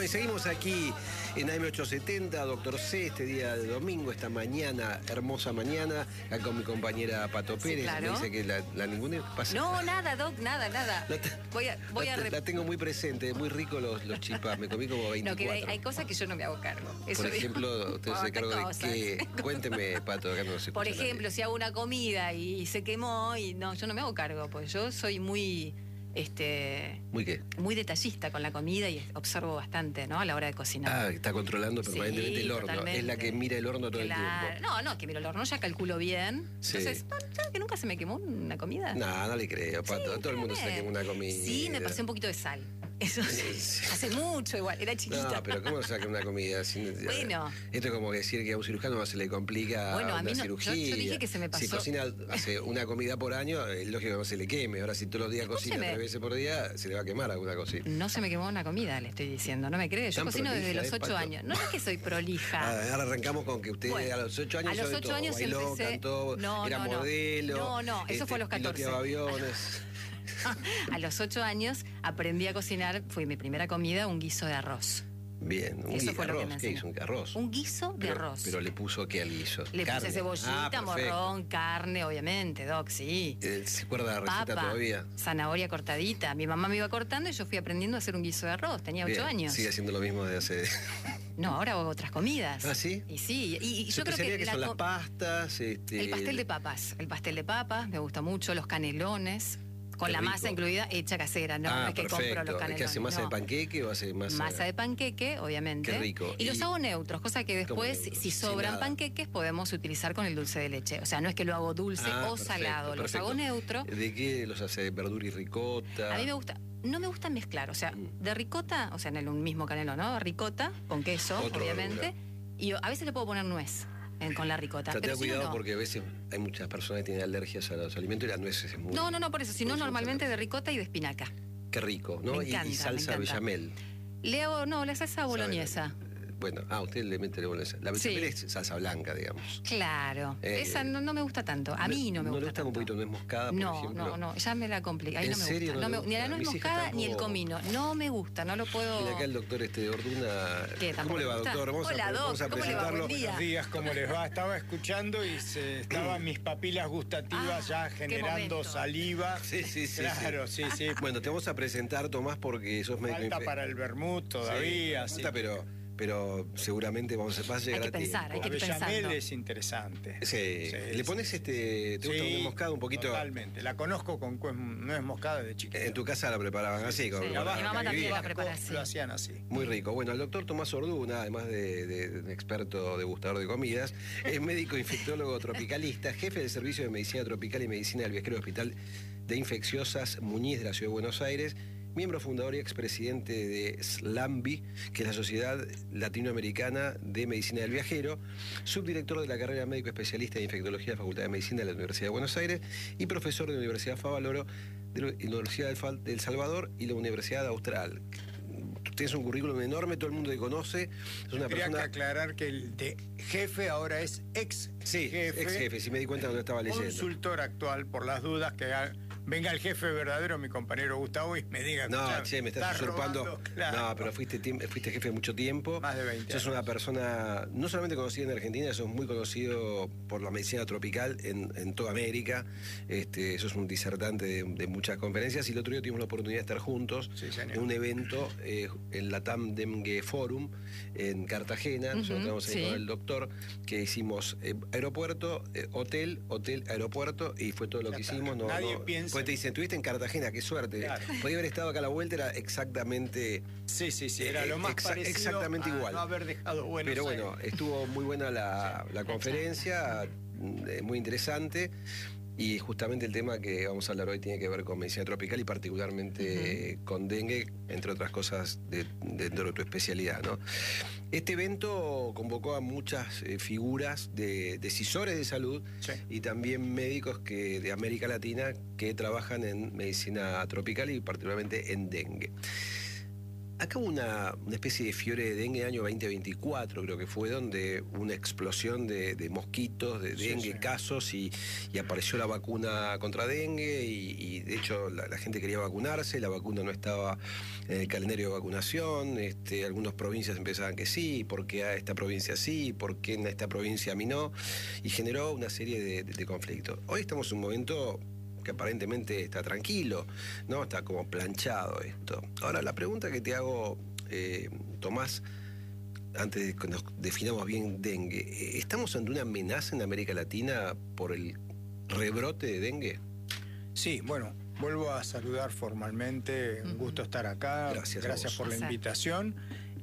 Bueno, y seguimos aquí en AM870, Doctor C, este día de domingo, esta mañana, hermosa mañana, acá con mi compañera Pato Pérez. Sí, claro. Me dice que la ninguna pasa. No, nada, Doc, nada. La tengo muy presente, muy rico los chipas, me comí como 24. No, que hay cosas que yo no me hago cargo. Eso por ejemplo, usted se cargo de que... Cuénteme, Pato, acá no se escucha. Por ejemplo, si hago una comida y se quemó, y no, yo no me hago cargo, pues yo soy muy... ¿Muy qué? Muy detallista con la comida y observo bastante, ¿no? A la hora de cocinar. Ah, está controlando permanentemente el horno. Totalmente. Es la que mira el horno todo el tiempo. No, que miro el horno, ya calculo bien. Sí. Entonces, ¿sabes que nunca se me quemó una comida? No le creo, Pato. Sí, todo el mundo se quemó una comida. Sí, me pasé un poquito de sal. Eso sí. Hace mucho igual, era chiquita. No, pero ¿cómo saca una comida? Bueno. Esto es como decir que a un cirujano no se le complica a mí una no, cirugía. yo dije que se me pasó. Si cocina, hace una comida por año, es lógico que no se le queme. Ahora, si todos los días cocina 3 veces por día, se le va a quemar alguna cosita. No se me quemó una comida, le estoy diciendo, no me cree. Yo cocino desde los 8 años. No es que soy prolija. Ahora arrancamos con que usted a los 8 años a los 8 años bailó, empecé... cantó, era modelo. No, eso fue a los 14. Piloteaba aviones. A los 8 años aprendí a cocinar, fue mi primera comida, un guiso de arroz. Bien, eso fue arroz. Lo que me ¿Qué hizo? ¿Un arroz? Un guiso de arroz. Pero le puso ¿qué al guiso? Le puse cebollita, morrón, carne, obviamente, Doc, sí. ¿Se acuerda de la receta todavía? Zanahoria cortadita. Mi mamá me iba cortando y yo fui aprendiendo a hacer un guiso de arroz. Tenía 8 años. Sigue haciendo lo mismo desde hace... No, ahora hago otras comidas. ¿Ah, sí? Y sí, y yo creo que son las pastas, El pastel de papas. El pastel de papas, me gusta mucho, los canelones. Con la masa incluida hecha casera, no es que compro los canelones. ¿Es que hace masa de panqueque o hace masa...? Masa de panqueque, obviamente. Qué rico. Y los hago neutros, cosa que después, si sobran panqueques, podemos utilizar con el dulce de leche. O sea, no es que lo hago dulce o salado, los hago neutros. ¿De qué los hace? ¿Verdura y ricota? A mí me gusta... No me gusta mezclar, o sea, de ricota, o sea, en el mismo canelón, ¿no? Ricota, con queso, obviamente. Y a veces le puedo poner nuez con la ricota. Pero ten cuidado porque a veces hay muchas personas que tienen alergias a los alimentos y la nuez es muy... No, por eso, sino normalmente de ricota y de espinaca. Qué rico, ¿no? Me encanta, y salsa bechamel. Le hago, la salsa boloñesa. Bueno, usted le mete la boloñesa. La bechamel es salsa blanca, digamos. Claro, esa no me gusta tanto. A mí no me gusta tanto. ¿No le gusta un poquito nuez moscada, por ejemplo? No, ya me la complica. Ahí ¿En serio? Ni la nuez moscada ni el comino. No me gusta, no lo puedo... Mira acá el doctor Orduna. ¿Qué, ¿Cómo le va, doctor? Vamos a presentarlo. Buenos días, ¿cómo les va? Estaba escuchando y estaban mis papilas gustativas ya generando saliva. Sí. Claro, sí. Bueno, te vamos a presentar, Tomás, porque sos médico. Falta para el vermut todavía. Sí. Pero seguramente vas a llegar a tiempo. Hay que pensar. La bechamel es interesante. Sí. ¿Le pones ¿te gusta nuez moscada un poquito? Totalmente. La conozco con nuez moscada de chiquita. En tu casa la preparaban así. Mi mamá también la prepara así. Lo hacían así. Muy rico. Bueno, el doctor Tomás Orduna, además de experto degustador de comidas, es médico infectólogo tropicalista, jefe del Servicio de Medicina Tropical y Medicina del Viajero Hospital de Infecciosas Muñiz de la Ciudad de Buenos Aires, miembro fundador y expresidente de SLAMBI, que es la Sociedad Latinoamericana de Medicina del Viajero, subdirector de la carrera médico especialista en infectología de la Facultad de Medicina de la Universidad de Buenos Aires y profesor de la Universidad Favaloro, de la Universidad del Salvador y la Universidad Austral. Tienes un currículum enorme, todo el mundo te conoce. Es una Tendría que aclarar que el de jefe ahora es ex jefe. Sí, me di cuenta cuando estaba leyendo. Consultor actual, por las dudas, que venga el jefe verdadero, mi compañero Gustavo, y me diga... No, me estás usurpando. Claro. No, pero fuiste jefe mucho tiempo. Más de 20 años. Sos una persona no solamente conocida en Argentina, sos muy conocido por la medicina tropical en toda América. Sos un disertante de muchas conferencias y el otro día tuvimos la oportunidad de estar juntos en un evento en la TAM Dengue Forum en Cartagena. Nosotros estábamos ahí con el doctor, que hicimos aeropuerto, hotel, aeropuerto, y fue todo lo que hicimos. Nadie piensa... Pues te dicen, estuviste en Cartagena, qué suerte. Claro. Podía haber estado acá a la vuelta, era exactamente... Sí, era lo más parecido exactamente igual. No haber dejado Buenos Pero Aires. bueno, estuvo muy buena la conferencia, muy interesante. Y justamente el tema que vamos a hablar hoy tiene que ver con medicina tropical y particularmente con dengue, entre otras cosas dentro de tu especialidad, ¿no? Este evento convocó a muchas figuras de decisores de salud y también médicos de América Latina que trabajan en medicina tropical y particularmente en dengue. Acá hubo una especie de fiebre de dengue en el año 2024, creo que fue, donde una explosión de mosquitos, de dengue, casos, y apareció la vacuna contra dengue, y de hecho la gente quería vacunarse, la vacuna no estaba en el calendario de vacunación, algunas provincias empezaban que sí, ¿por qué a esta provincia sí? ¿Por qué en esta provincia a mí no? Y generó una serie de conflictos. Hoy estamos en un momento que aparentemente está tranquilo, ¿no? Está como planchado esto. Ahora, la pregunta que te hago, Tomás, antes de que nos definamos bien dengue, ¿estamos ante una amenaza en América Latina por el rebrote de dengue? Sí, bueno, vuelvo a saludar formalmente, un gusto estar acá, gracias por la invitación.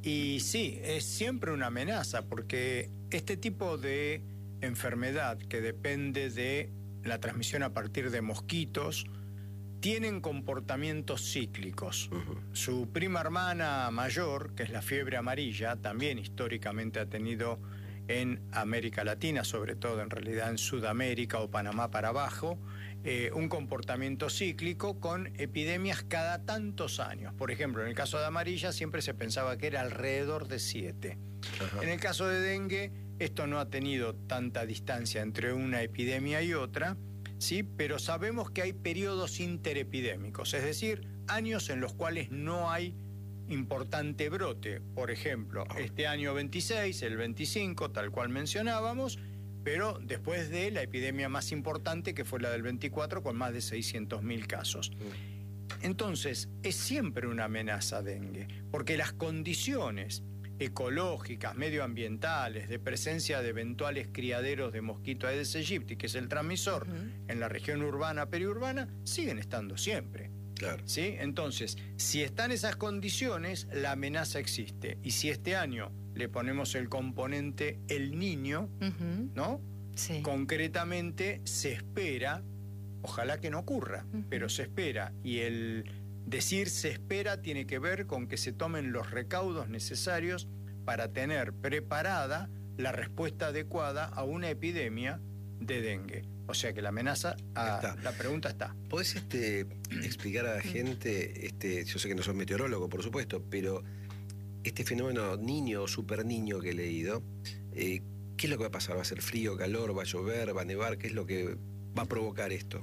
Y sí, es siempre una amenaza, porque este tipo de enfermedad que depende de la transmisión a partir de mosquitos, tienen comportamientos cíclicos. Su prima hermana mayor, que es la fiebre amarilla, también históricamente ha tenido en América Latina, sobre todo en realidad en Sudamérica o Panamá para abajo, un comportamiento cíclico con epidemias cada tantos años. Por ejemplo, en el caso de amarilla siempre se pensaba que era alrededor de 7. En el caso de dengue, esto no ha tenido tanta distancia entre una epidemia y otra, ¿sí? Pero sabemos que hay periodos interepidémicos, es decir, años en los cuales no hay importante brote. Por ejemplo, este año 26, el 25, tal cual mencionábamos, pero después de la epidemia más importante, que fue la del 24, con más de 600.000 casos. Entonces, es siempre una amenaza dengue, porque las condiciones ecológicas, medioambientales, de presencia de eventuales criaderos de mosquito Aedes aegypti, que es el transmisor en la región urbana, periurbana, siguen estando siempre. Claro. ¿Sí? Entonces, si están esas condiciones, la amenaza existe. Y si este año le ponemos el componente El Niño, ¿no? Sí. Concretamente se espera, ojalá que no ocurra, pero se espera, y el decir se espera tiene que ver con que se tomen los recaudos necesarios para tener preparada la respuesta adecuada a una epidemia de dengue. O sea que la amenaza, la pregunta está. ¿Podés explicar a la gente, yo sé que no sos meteorólogo, por supuesto, pero este fenómeno niño o super niño que he leído, ¿qué es lo que va a pasar? ¿Va a ser frío, calor, va a llover, va a nevar? ¿Qué es lo que va a provocar esto?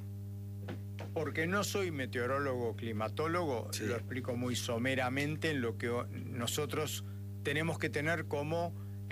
Porque no soy meteorólogo, climatólogo, lo explico muy someramente en lo que nosotros tenemos que tener como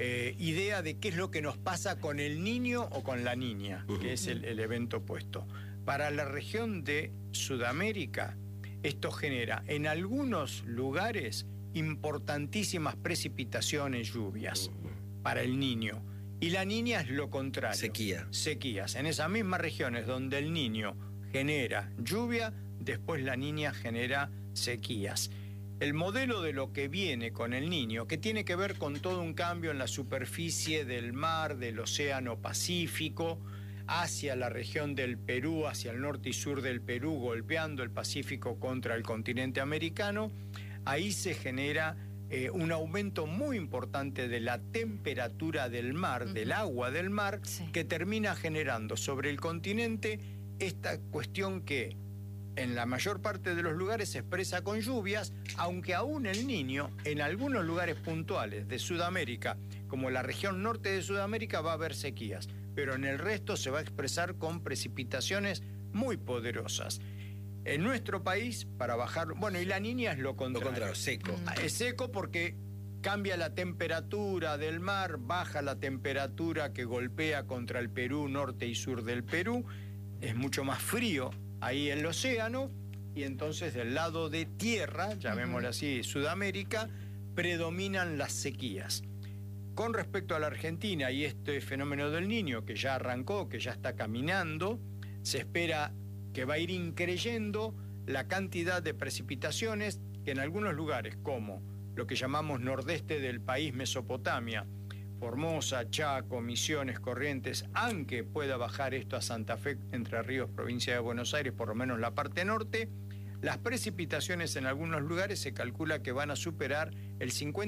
idea de qué es lo que nos pasa con el niño o con la niña, que es el evento opuesto. Para la región de Sudamérica, esto genera en algunos lugares importantísimas precipitaciones, lluvias, para el niño. Y la niña es lo contrario. Sequías. En esas mismas regiones donde el niño genera lluvia, después la niña genera sequías. El modelo de lo que viene con el niño, que tiene que ver con todo un cambio en la superficie del mar, del océano Pacífico, hacia la región del Perú, hacia el norte y sur del Perú, golpeando el Pacífico contra el continente americano, ahí se genera un aumento muy importante de la temperatura del mar, del agua del mar, que termina generando sobre el continente esta cuestión que en la mayor parte de los lugares se expresa con lluvias, aunque aún el Niño, en algunos lugares puntuales de Sudamérica, como la región norte de Sudamérica, va a haber sequías, pero en el resto se va a expresar con precipitaciones muy poderosas. En nuestro país, para bajar... Bueno, y la Niña es lo contrario. Lo contrario, seco. Es seco porque cambia la temperatura del mar, baja la temperatura que golpea contra el Perú, norte y sur del Perú, es mucho más frío ahí en el océano, y entonces del lado de tierra, llamémoslo así, Sudamérica, predominan las sequías. Con respecto a la Argentina y este fenómeno del Niño, que ya arrancó, que ya está caminando, se espera que va a ir increyendo la cantidad de precipitaciones que en algunos lugares, como lo que llamamos nordeste del país, Mesopotamia, Formosa, Chaco, Misiones, Corrientes, aunque pueda bajar esto a Santa Fe, Entre Ríos, provincia de Buenos Aires, por lo menos la parte norte, las precipitaciones en algunos lugares se calcula que van a superar el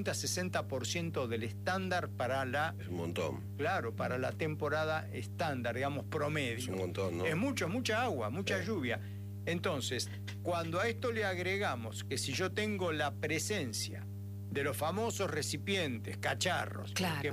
50-60% del estándar para la... Es un montón. Claro, para la temporada estándar, digamos, promedio. Es un montón, ¿no? Es mucha agua, mucha lluvia. Entonces, cuando a esto le agregamos que si yo tengo la presencia de los famosos recipientes, cacharros, que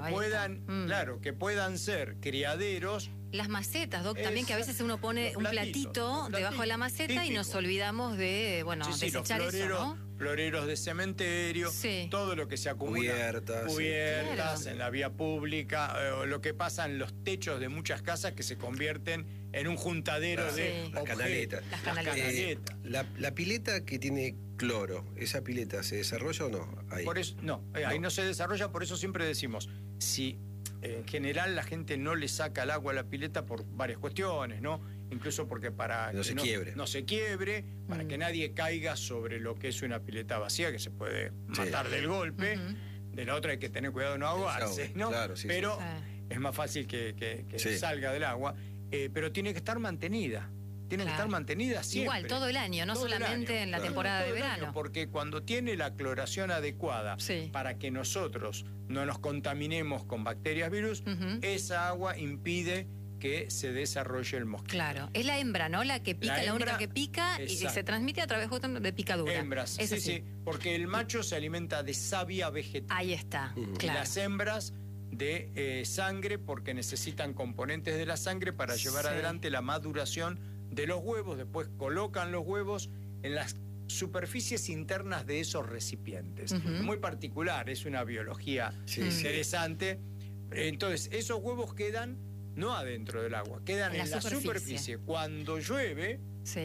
puedan ser criaderos. Las macetas, Doc, también, que a veces uno pone un platito debajo de la maceta típico. Y nos olvidamos de, desechar eso, ¿no? Floreros de cementerio, todo lo que se acumula. Cubiertas en la vía pública, lo que pasa en los techos de muchas casas que se convierten en un juntadero de las canaletas. Las canaletas. La pileta que tiene cloro, ¿esa pileta se desarrolla o no? Ahí. Por eso, ahí no se desarrolla, por eso siempre decimos, si en general la gente no le saca el agua a la pileta por varias cuestiones, ¿no? Incluso porque para no se quiebre, para que nadie caiga sobre lo que es una pileta vacía, que se puede matar del golpe. De la otra hay que tener cuidado de no ahogarse, ¿no? Claro, pero es más fácil que salga del agua. Pero tiene que estar mantenida. Tiene que estar mantenida siempre. Igual, todo el año, no solamente en la temporada de verano. Porque cuando tiene la cloración adecuada para que nosotros no nos contaminemos con bacterias, virus, esa agua impide que se desarrolle el mosquito. Claro, es la hembra, ¿no? La que pica, la única que pica y que se transmite a través de picadura. Hembras, sí, porque el macho se alimenta de savia vegetal. Ahí está, Y las hembras de sangre, porque necesitan componentes de la sangre para llevar adelante la maduración de los huevos. Después colocan los huevos en las superficies internas de esos recipientes. Muy particular, es una biología interesante. Entonces, esos huevos quedan no adentro del agua, quedan en la superficie. Cuando llueve,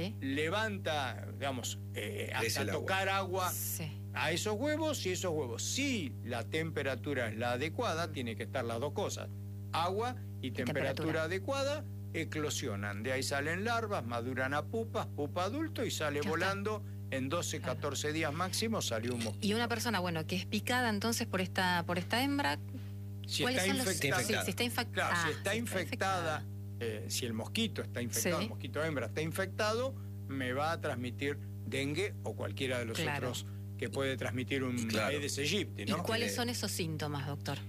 levanta, digamos, hasta tocar agua a esos huevos, y esos huevos, si la temperatura es la adecuada, tiene que estar las dos cosas, agua y temperatura adecuada, eclosionan. De ahí salen larvas, maduran a pupa adulto y sale volando. En 12, 14 días máximo salió un mosquito. Y una persona, que es picada entonces por esta hembra, si está infectada, si el mosquito está infectado, el mosquito hembra está infectado, me va a transmitir dengue o cualquiera de los otros que puede transmitir un Aedes aegypti, ¿no? ¿Y cuáles son esos síntomas, doctor?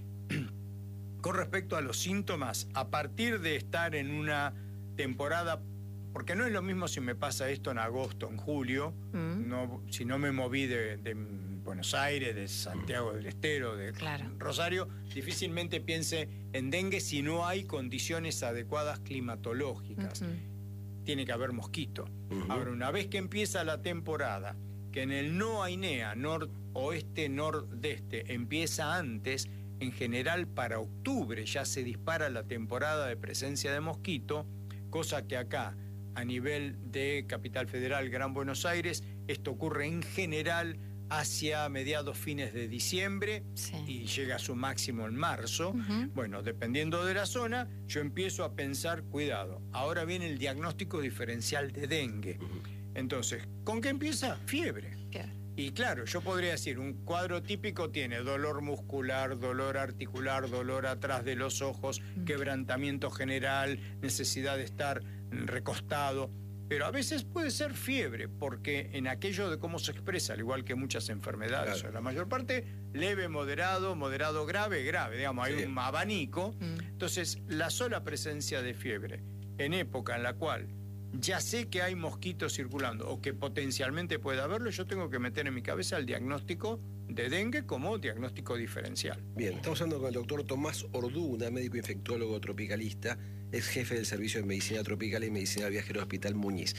Con respecto a los síntomas, a partir de estar en una temporada, porque no es lo mismo si me pasa esto en agosto, en julio, si no me moví de Buenos Aires, de Santiago del Estero, de Rosario, difícilmente piense en dengue si no hay condiciones adecuadas climatológicas. Tiene que haber mosquito. Ahora, una vez que empieza la temporada, que en el NOAINEA, noroeste, nordeste, empieza antes, en general para octubre ya se dispara la temporada de presencia de mosquito, cosa que acá, a nivel de Capital Federal, Gran Buenos Aires, esto ocurre en general hacia mediados, fines de diciembre y llega a su máximo en marzo. Bueno, dependiendo de la zona, yo empiezo a pensar, cuidado, ahora viene el diagnóstico diferencial de dengue. Entonces, ¿con qué empieza? Fiebre. Y claro, yo podría decir, un cuadro típico tiene dolor muscular, dolor articular, dolor atrás de los ojos, quebrantamiento general, necesidad de estar recostado. Pero a veces puede ser fiebre, porque en aquello de cómo se expresa, al igual que muchas enfermedades, la mayor parte, leve, moderado, grave, digamos, hay un abanico. Entonces, la sola presencia de fiebre en época en la cual ya sé que hay mosquitos circulando o que potencialmente puede haberlo, yo tengo que meter en mi cabeza el diagnóstico de dengue como diagnóstico diferencial. Bien, estamos hablando con el doctor Tomás Orduna, médico infectólogo tropicalista, ex jefe del Servicio de Medicina Tropical y Medicina del Viajero Hospital Muñiz.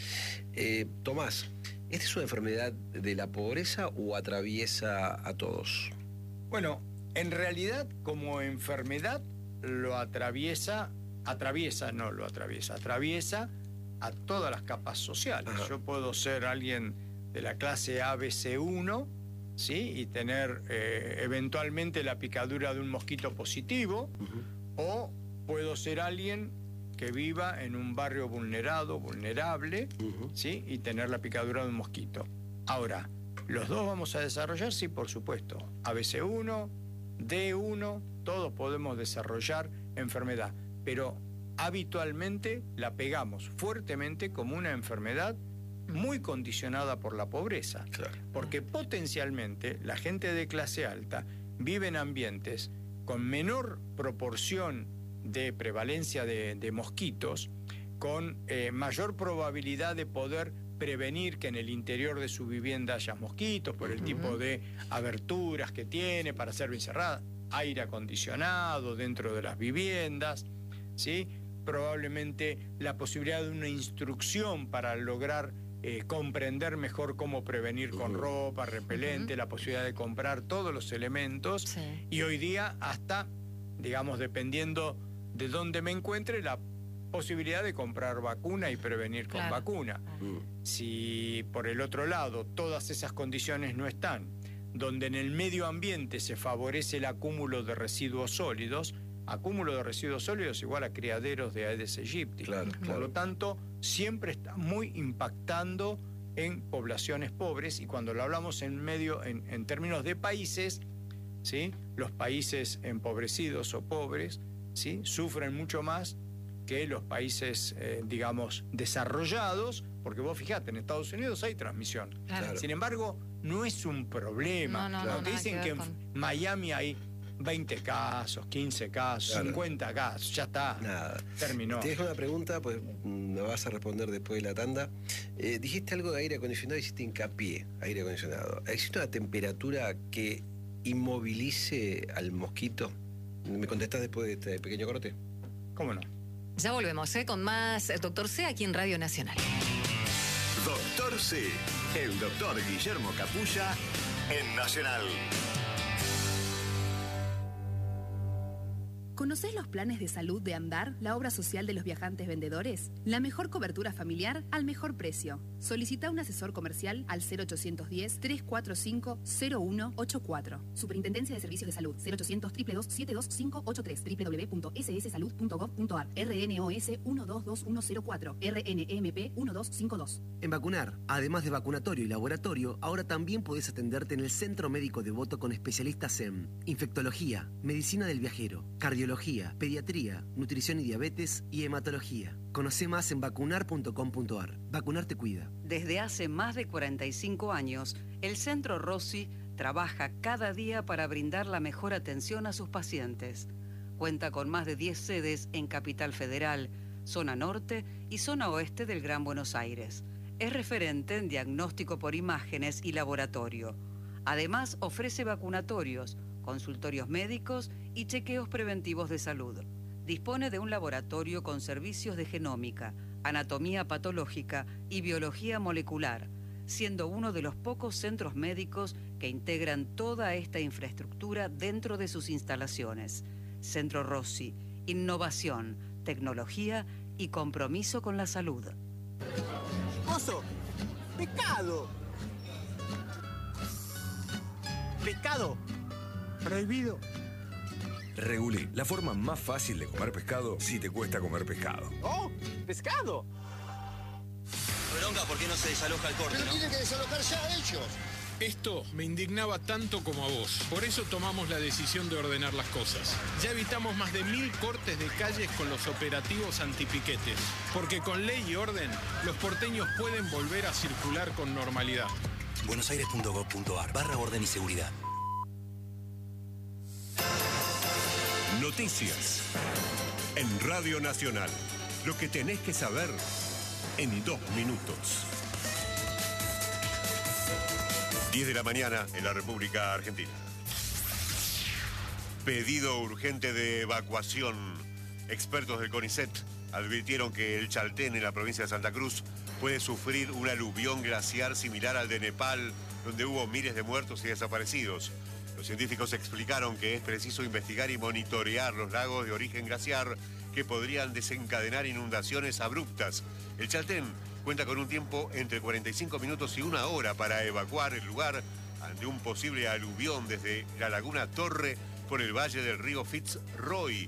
Tomás, ¿esta es una enfermedad de la pobreza o atraviesa a todos? Bueno, en realidad como enfermedad lo atraviesa a todas las capas sociales. Yo puedo ser alguien de la clase ABC1, ¿sí? Y tener eventualmente la picadura de un mosquito positivo, o puedo ser alguien que viva en un barrio vulnerable, ¿sí? Y tener la picadura de un mosquito. Ahora, ¿los dos vamos a desarrollar? Sí, por supuesto. ABC1, D1, todos podemos desarrollar enfermedad, pero habitualmente la pegamos fuertemente como una enfermedad muy condicionada por la pobreza. Porque potencialmente la gente de clase alta vive en ambientes con menor proporción de prevalencia de mosquitos, con mayor probabilidad de poder prevenir que en el interior de su vivienda haya mosquitos por el tipo de aberturas que tiene para ser bien cerrada, aire acondicionado dentro de las viviendas, ¿sí? Probablemente la posibilidad de una instrucción para lograr comprender mejor cómo prevenir con ropa, repelente, la posibilidad de comprar todos los elementos. Sí. Y hoy día hasta, digamos, dependiendo de dónde me encuentre, la posibilidad de comprar vacuna y prevenir con vacuna. Si por el otro lado todas esas condiciones no están, donde en el medio ambiente se favorece el acúmulo de residuos sólidos igual a criaderos de Aedes aegypti. Por lo tanto, siempre está muy impactando en poblaciones pobres, y cuando lo hablamos en términos de países, ¿sí? Los países empobrecidos o pobres, ¿sí? Sufren mucho más que los países, digamos, desarrollados, porque vos fijate, en Estados Unidos hay transmisión. Claro. Sin embargo, no es un problema. Porque dicen que en Miami hay 20 casos, 15 casos, 50 casos, ya está. Nada. Terminó. Te dejo una pregunta, pues me vas a responder después de la tanda. Dijiste algo de aire acondicionado, hiciste hincapié, aire acondicionado. ¿Existe una temperatura que inmovilice al mosquito? ¿Me contestás después de este pequeño corte? ¿Cómo no? Ya volvemos con más Doctor C aquí en Radio Nacional. Doctor C, el doctor Guillermo Capulla en Nacional. ¿Conocés los planes de salud de Andar, la obra social de los viajantes vendedores? La mejor cobertura familiar al mejor precio. Solicita un asesor comercial al 0810-345-0184. Superintendencia de Servicios de Salud, 0800-222-72583, www.sssalud.gov.ar, RNOS 122104, RNMP 1252. En Vacunar, además de vacunatorio y laboratorio, ahora también podés atenderte en el Centro Médico Devoto con especialistas en infectología, medicina del viajero, cardiología, pediatría, nutrición y diabetes y hematología. Conocé más en vacunar.com.ar. Vacunar te cuida. Desde hace más de 45 años, el Centro Rossi trabaja cada día para brindar la mejor atención a sus pacientes. Cuenta con más de 10 sedes en Capital Federal, zona norte y zona oeste del Gran Buenos Aires. Es referente en diagnóstico por imágenes y laboratorio. Además, ofrece vacunatorios, consultorios médicos y chequeos preventivos de salud. Dispone de un laboratorio con servicios de genómica, anatomía patológica y biología molecular, siendo uno de los pocos centros médicos que integran toda esta infraestructura dentro de sus instalaciones. Centro Rossi, innovación, tecnología y compromiso con la salud. ¡Oso! ¡Pescado! ¡Pescado! Prohibido. Regulí, la forma más fácil de comer pescado si te cuesta comer pescado. ¡Oh! ¡Pescado! Bronca, ¿por qué no se desaloja el corte? Pero tiene que desalojar ya ellos. Esto me indignaba tanto como a vos. Por eso tomamos la decisión de ordenar las cosas. Ya evitamos más de 1000 cortes de calles con los operativos antipiquetes. Porque con ley y orden, los porteños pueden volver a circular con normalidad. buenosaires.gov.ar/orden y seguridad. Noticias en Radio Nacional. Lo que tenés que saber en 2 minutos. 10 de la mañana en la República Argentina. Pedido urgente de evacuación. Expertos del CONICET advirtieron que el Chaltén en la provincia de Santa Cruz puede sufrir un aluvión glaciar similar al de Nepal, donde hubo miles de muertos y desaparecidos. Los científicos explicaron que es preciso investigar y monitorear los lagos de origen glaciar que podrían desencadenar inundaciones abruptas. El Chaltén cuenta con un tiempo entre 45 minutos y 1 hora para evacuar el lugar ante un posible aluvión desde la laguna Torre por el valle del río Fitzroy.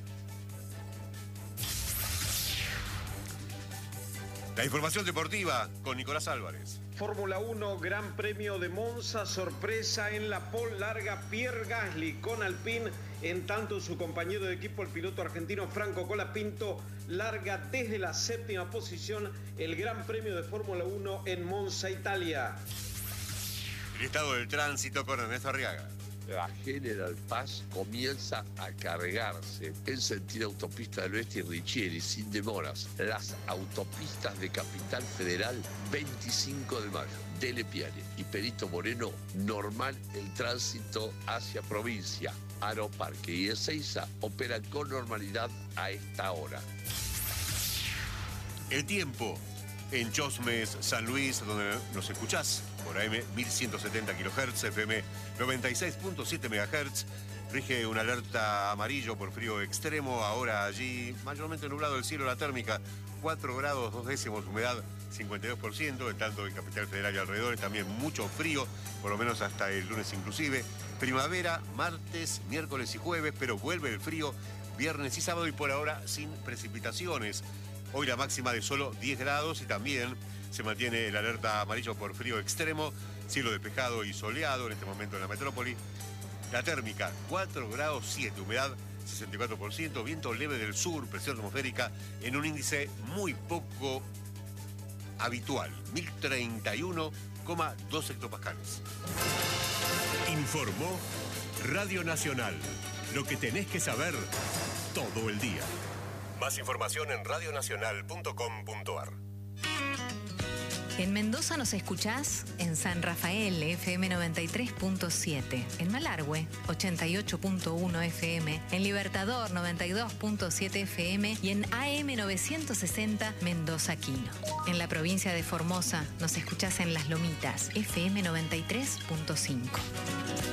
La información deportiva con Nicolás Álvarez. Fórmula 1, Gran Premio de Monza, sorpresa en la pole larga Pierre Gasly con Alpine, en tanto su compañero de equipo, el piloto argentino Franco Colapinto, larga desde la 7ª posición el Gran Premio de Fórmula 1 en Monza, Italia. El estado del tránsito con Ernesto Arriaga. la General Paz comienza a cargarse en sentido autopista del Oeste y Richieri sin demoras. Las autopistas de Capital Federal, 25 de mayo, Dele Piane y Perito Moreno, normal el tránsito hacia provincia. Aeroparque y Ezeiza operan con normalidad a esta hora. El tiempo en Chosmes, San Luis, donde nos escuchás por AM 1170 kHz, FM 96.7 MHz. Rige una alerta amarillo por frío extremo. Ahora allí, mayormente nublado el cielo, la térmica 4 grados 2 décimos, humedad 52%. En tanto en Capital Federal y alrededores también mucho frío, por lo menos hasta el lunes inclusive. Primavera, martes, miércoles y jueves, pero vuelve el frío viernes y sábado y por ahora sin precipitaciones. Hoy la máxima de solo 10 grados y también se mantiene el alerta amarillo por frío extremo, cielo despejado y soleado en este momento en la metrópoli. La térmica 4 grados 7, humedad 64%, viento leve del sur, presión atmosférica en un índice muy poco habitual, 1031,2 hectopascales. Informó Radio Nacional. Lo que tenés que saber todo el día. Más información en radionacional.com.ar. En Mendoza nos escuchás en San Rafael, FM 93.7, en Malargüe, 88.1 FM, en Libertador, 92.7 FM y en AM 960 Mendoza Quino. En la provincia de Formosa nos escuchás en Las Lomitas, FM 93.5.